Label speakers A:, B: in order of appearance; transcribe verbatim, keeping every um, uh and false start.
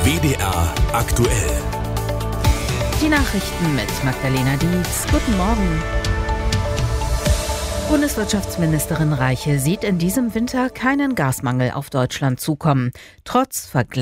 A: W D R aktuell.
B: Die Nachrichten mit Magdalena Dietz. Guten Morgen. Bundeswirtschaftsministerin Reiche sieht in diesem Winter keinen Gasmangel auf Deutschland zukommen. Trotz Vergleich